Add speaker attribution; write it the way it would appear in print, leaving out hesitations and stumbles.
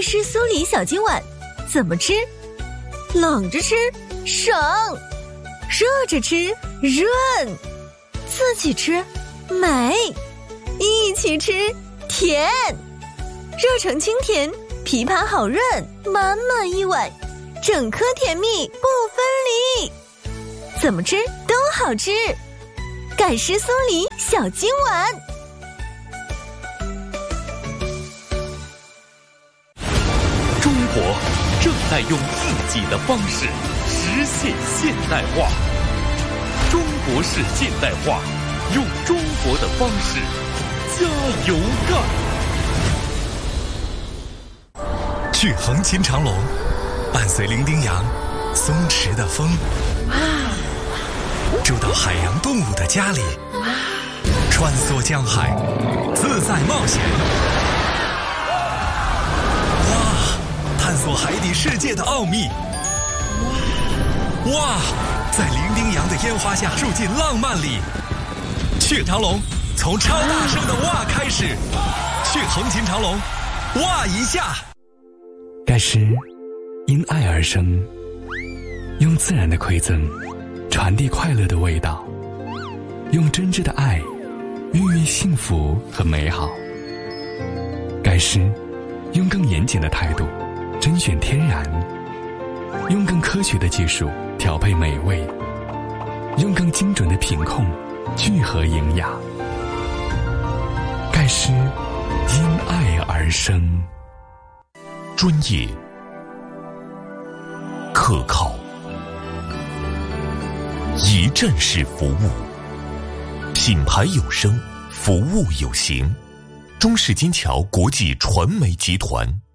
Speaker 1: 盖诗苏黎小金碗怎么吃？冷着吃省，热着吃润，自己吃美，一起吃甜。热成清甜，枇杷好润，满满一碗，整颗甜蜜不分离。怎么吃都好吃，盖诗苏黎小金碗。
Speaker 2: 中国正在用自己的方式实现现代化。中国式现代化，用中国的方式加油干！
Speaker 3: 去横琴长隆，伴随伶仃洋松弛的风，住到海洋动物的家里，穿梭江海，自在冒险。探索海底世界的奥秘。哇，在伶仃洋的烟花下住进浪漫里。去长隆，从超大声的哇开始。去横琴长隆，哇一下。
Speaker 4: 盖诗因爱而生，用自然的馈赠传递快乐的味道，用真挚的爱孕育幸福和美好。盖诗用更严谨的态度甄选天然，用更科学的技术调配美味，用更精准的品控聚合营养。盖诗因爱而生，
Speaker 2: 专业、可靠、一站式服务，品牌有声，服务有形。中式金桥国际传媒集团。